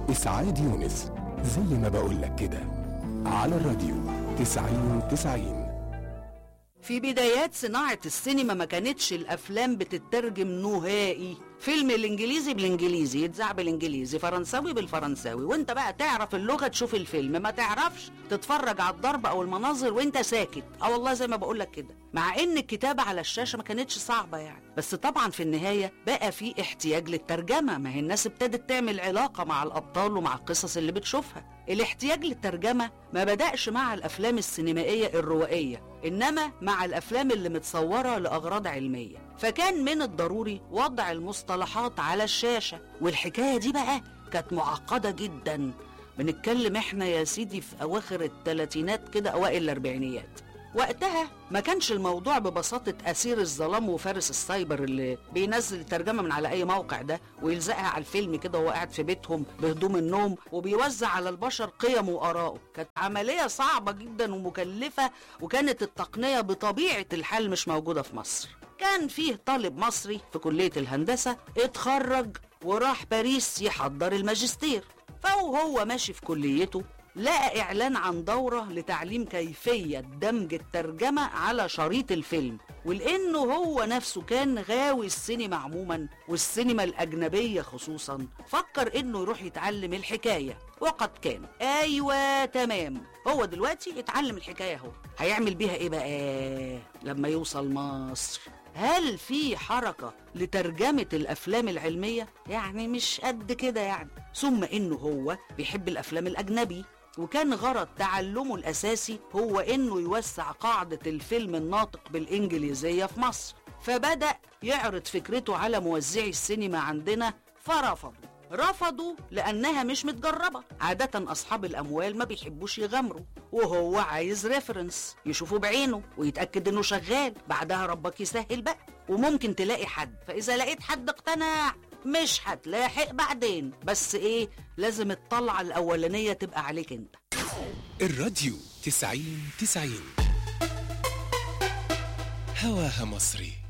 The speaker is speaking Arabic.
إسعاد يونس، زي ما بقولك كده، على الراديو 90-90. في بدايات صناعة السينما ما كانتش الأفلام بتترجم نهائي. فيلم الإنجليزي بالإنجليزي يتذاع بالإنجليزي، فرنساوي بالفرنساوي، وانت بقى تعرف اللغة تشوف الفيلم، ما تعرفش تتفرج على الضرب أو المناظر وانت ساكت. والله زي ما بقولك كده، مع إن الكتابة على الشاشة ما كانتش صعبة يعني، بس طبعا في النهاية بقى في احتياج للترجمة. ما هي الناس ابتدت تعمل علاقة مع الأبطال ومع القصص اللي بتشوفها. الاحتياج للترجمة ما بدأش مع الأفلام السينمائية الروائية، إنما مع الأفلام اللي متصورة لأغراض علمية. فكان من الضروري وضع المصطلحات على الشاشة، والحكاية دي بقى كانت معقدة جدا. بنتكلم احنا يا سيدي في أواخر الثلاثينات كده، أوائل الأربعينيات. وقتها ما كانش الموضوع ببساطة أسير الظلام وفارس السايبر اللي بينزل الترجمة من على أي موقع ده ويلزقها على الفيلم كده وهو قاعد في بيتهم بهدوم النوم وبيوزع على البشر قيمه وآراءه. كانت عملية صعبة جدا ومكلفة، وكانت التقنية بطبيعة الحال مش موجودة في مصر. كان فيه طالب مصري في كلية الهندسة اتخرج وراح باريس يحضر الماجستير، فهو ماشي في كليته لقى إعلان عن دورة لتعليم كيفية دمج الترجمة على شريط الفيلم. ولأنه هو نفسه كان غاوي السينما عموما والسينما الأجنبية خصوصا، فكر إنه يروح يتعلم الحكاية. وقد كان. أيوة تمام، هو دلوقتي يتعلم الحكاية. هو هيعمل بيها إيه بقى لما يوصل مصر؟ هل في حركة لترجمة الأفلام العلمية؟ يعني مش قد كده يعني. ثم إنه هو بيحب الأفلام الأجنبي، وكان غرض تعلمه الأساسي هو إنه يوسع قاعدة الفيلم الناطق بالإنجليزية في مصر. فبدأ يعرض فكرته على موزعي السينما عندنا، رفضوا لأنها مش متجربة. عادة أصحاب الأموال ما بيحبوش يغامروا، وهو عايز ريفرنس يشوفه بعينه ويتأكد إنه شغال. بعدها ربك يسهل بقى، وممكن تلاقي حد. فإذا لقيت حد اقتنع، مش هتلاحق بعدين. بس إيه، لازم الطلعة الأولانية تبقى عليك أنت. الراديو 90-90، هواها مصري.